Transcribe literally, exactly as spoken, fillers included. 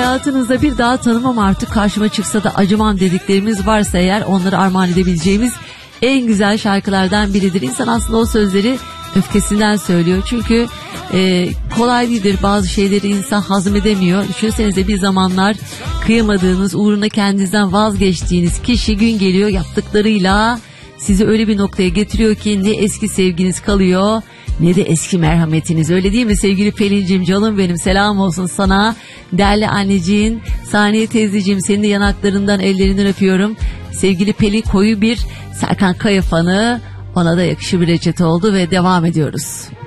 hayatınızda bir daha tanımam artık, karşıma çıksa da acımam dediklerimiz varsa eğer, onları armağan edebileceğimiz en güzel şarkılardan biridir. İnsan aslında o sözleri öfkesinden söylüyor. Çünkü e, kolay değildir, bazı şeyleri insan hazmedemiyor. Düşünsenize, bir zamanlar kıyamadığınız, uğruna kendinizden vazgeçtiğiniz kişi gün geliyor yaptıklarıyla sizi öyle bir noktaya getiriyor ki ne eski sevginiz kalıyor ne de eski merhametiniz. Öyle değil mi sevgili Pelin'cim, canım benim, selam olsun sana. Değerli anneciğin, Saniye teyzeciğim, senin de yanaklarından, ellerinden öpüyorum. Sevgili Pelin koyu bir Serkan Kaya fanı, ona da yakışır bir reçete oldu ve devam ediyoruz.